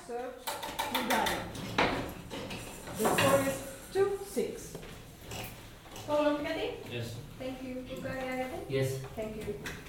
So you got it. The score is 2-6. Tolong Kathy? Yes. Thank you. Buka ya Kathy? Yes. Thank you.